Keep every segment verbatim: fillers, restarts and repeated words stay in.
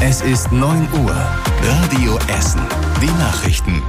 Es ist neun Uhr. Radio Essen. Die Nachrichten.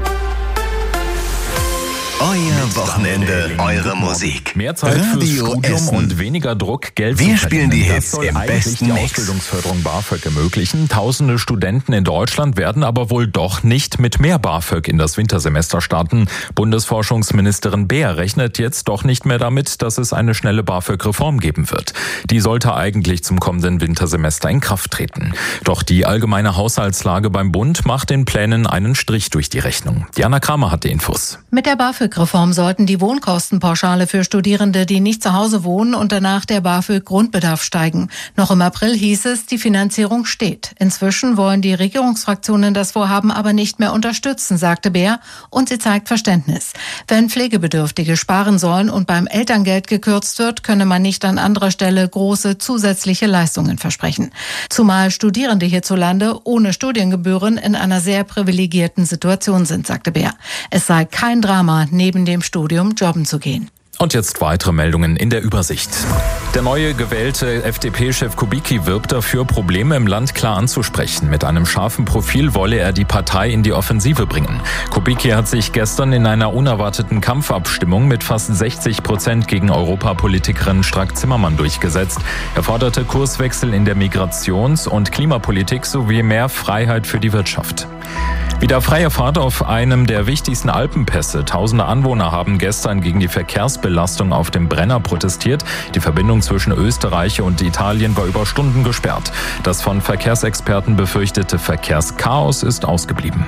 Euer Wochenende, eure Musik. Mehr Zeit fürs Studium Essen. Und weniger Druck, Geld Wir zu spielen die verdienen. Hits Das soll im eigentlich besten die Mix. Ausbildungsförderung BAföG ermöglichen. Tausende Studenten in Deutschland werden aber wohl doch nicht mit mehr BAföG in das Wintersemester starten. Bundesforschungsministerin Beer rechnet jetzt doch nicht mehr damit, dass es eine schnelle BAföG-Reform geben wird. Die sollte eigentlich zum kommenden Wintersemester in Kraft treten. Doch die allgemeine Haushaltslage beim Bund macht den Plänen einen Strich durch die Rechnung. Diana Kramer hat die Infos. Mit der BAföG-Reform sollten die Wohnkostenpauschale für Studierende, die nicht zu Hause wohnen und danach der BAföG-Grundbedarf steigen. Noch im April hieß es, die Finanzierung steht. Inzwischen wollen die Regierungsfraktionen das Vorhaben aber nicht mehr unterstützen, sagte Beer, und sie zeigt Verständnis. Wenn Pflegebedürftige sparen sollen und beim Elterngeld gekürzt wird, könne man nicht an anderer Stelle große zusätzliche Leistungen versprechen. Zumal Studierende hierzulande ohne Studiengebühren in einer sehr privilegierten Situation sind, sagte Beer. Es sei kein Drama, neben dem Studium jobben zu gehen. Und jetzt weitere Meldungen in der Übersicht. Der neue gewählte F D P-Chef Kubicki wirbt dafür, Probleme im Land klar anzusprechen. Mit einem scharfen Profil wolle er die Partei in die Offensive bringen. Kubicki hat sich gestern in einer unerwarteten Kampfabstimmung mit fast sechzig Prozent gegen Europapolitikerin Strack-Zimmermann durchgesetzt. Er forderte Kurswechsel in der Migrations- und Klimapolitik sowie mehr Freiheit für die Wirtschaft. Wieder freie Fahrt auf einem der wichtigsten Alpenpässe. Tausende Anwohner haben gestern gegen die Verkehrsbelastung auf dem Brenner protestiert. Die Verbindung zwischen Österreich und Italien war über Stunden gesperrt. Das von Verkehrsexperten befürchtete Verkehrschaos ist ausgeblieben.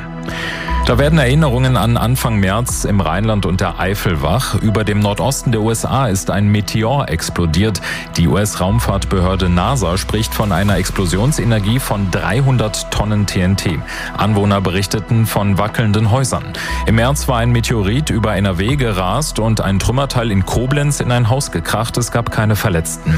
Da werden Erinnerungen an Anfang März im Rheinland und der Eifel wach. Über dem Nordosten der U S A ist ein Meteor explodiert. Die U S-Raumfahrtbehörde NASA spricht von einer Explosionsenergie von dreihundert Tonnen T N T. Anwohner berichteten von wackelnden Häusern. Im März war ein Meteorit über N R W gerast und ein Trümmerteil in Koblenz in ein Haus gekracht. Es gab keine Verletzten.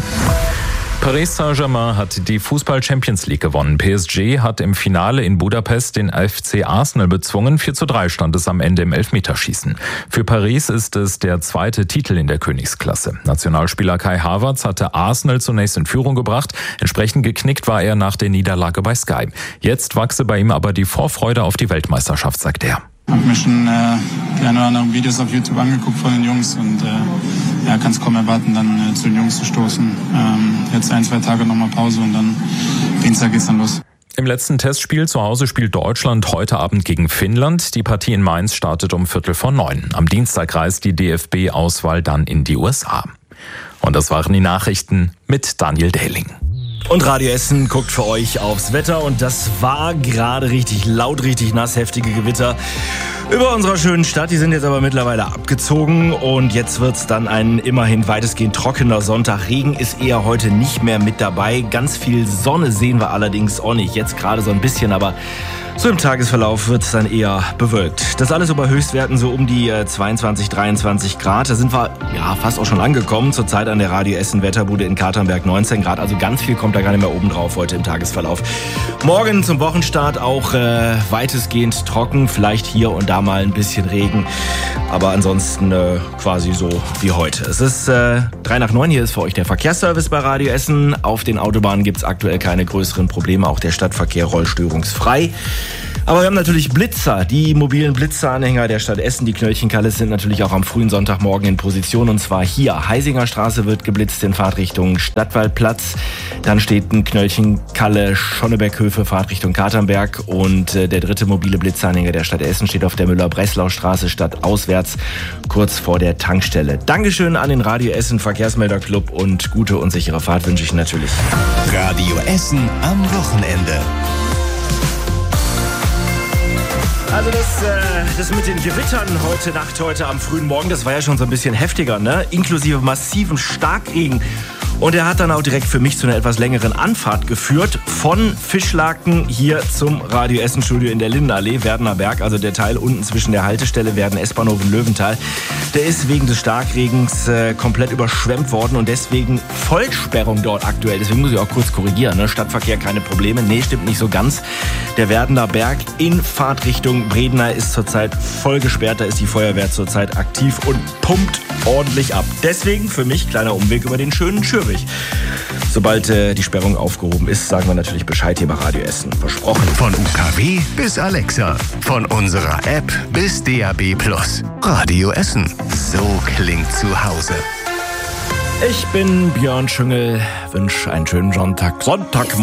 Paris Saint-Germain hat die Fußball-Champions League gewonnen. P S G hat im Finale in Budapest den F C Arsenal bezwungen. vier zu drei stand es am Ende im Elfmeterschießen. Für Paris ist es der zweite Titel in der Königsklasse. Nationalspieler Kai Havertz hatte Arsenal zunächst in Führung gebracht. Entsprechend geknickt war er nach der Niederlage bei Sky. Jetzt wachse bei ihm aber die Vorfreude auf die Weltmeisterschaft, sagt er. Ich habe mir schon äh, die ein oder anderen Videos auf YouTube angeguckt von den Jungs und äh, ja, kann es kaum erwarten, dann äh, zu den Jungs zu stoßen. Ähm, jetzt ein, zwei Tage nochmal Pause und dann Dienstag geht's dann los. Im letzten Testspiel zu Hause spielt Deutschland heute Abend gegen Finnland. Die Partie in Mainz startet um Viertel vor neun. Am Dienstag reist die D F B-Auswahl dann in die U S A. Und das waren die Nachrichten mit Daniel Dehling. Und Radio Essen guckt für euch aufs Wetter und das war gerade richtig laut, richtig nass, heftige Gewitter über unserer schönen Stadt. Die sind jetzt aber mittlerweile abgezogen und jetzt wird's dann ein immerhin weitestgehend trockener Sonntag. Regen ist eher heute nicht mehr mit dabei. Ganz viel Sonne sehen wir allerdings auch nicht. Jetzt gerade so ein bisschen, aber so im Tagesverlauf wird es dann eher bewölkt. Das alles so bei Höchstwerten so um die zweiundzwanzig, dreiundzwanzig Grad. Da sind wir ja fast auch schon angekommen. Zurzeit an der Radio Essen Wetterbude in Katernberg neunzehn Grad. Also ganz viel kommt da gar nicht mehr oben drauf heute im Tagesverlauf. Morgen zum Wochenstart auch äh, weitestgehend trocken. Vielleicht hier und da mal ein bisschen Regen. Aber ansonsten äh, quasi so wie heute. Es ist äh, drei nach neun. Hier ist für euch der Verkehrsservice bei Radio Essen. Auf den Autobahnen gibt es aktuell keine größeren Probleme. Auch der Stadtverkehr rollt störungsfrei. Aber wir haben natürlich Blitzer, die mobilen Blitzeranhänger der Stadt Essen. Die Knöllchenkalle sind natürlich auch am frühen Sonntagmorgen in Position. Und zwar hier. Heisinger Straße wird geblitzt in Fahrtrichtung Stadtwaldplatz. Dann steht ein Knöllchenkalle Schonneberghöfe, Fahrtrichtung Katernberg. Und äh, der dritte mobile Blitzeranhänger der Stadt Essen steht auf der Müller-Breslau-Straße stadtauswärts, kurz vor der Tankstelle. Dankeschön an den Radio Essen Verkehrsmelderclub und gute und sichere Fahrt wünsche ich natürlich. Radio Essen am Wochenende. Also das, äh, das mit den Gewittern heute Nacht, heute am frühen Morgen, das war ja schon so ein bisschen heftiger, ne? Inklusive massiven Starkregen. Und er hat dann auch direkt für mich zu einer etwas längeren Anfahrt geführt. Von Fischlaken hier zum Radio Essen Studio in der Lindenallee, Werdener Berg. Also der Teil unten zwischen der Haltestelle Werden S-Bahnhof in Löwenthal. Der ist wegen des Starkregens äh, komplett überschwemmt worden und deswegen Vollsperrung dort aktuell. Deswegen muss ich auch kurz korrigieren. Ne? Stadtverkehr keine Probleme. Nee, stimmt nicht so ganz. Der Werdener Berg in Fahrtrichtung Bredeney ist zurzeit voll gesperrt. Da ist die Feuerwehr zurzeit aktiv und pumpt ordentlich ab. Deswegen für mich kleiner Umweg über den schönen Schirm. schwierig. Sobald äh, die Sperrung aufgehoben ist, sagen wir natürlich Bescheid hier bei Radio Essen. Versprochen. Von U K W bis Alexa. Von unserer App bis D A B Plus. Radio Essen. So klingt zu Hause. Ich bin Björn Schüngel. Wünsche einen schönen Sonntag. Sonntagmorgen.